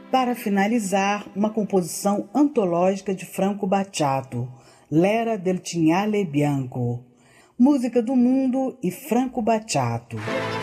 Para finalizar, uma composição antológica de Franco Battiato, L'era del Cignale Bianco, Música do Mundo e Franco Battiato.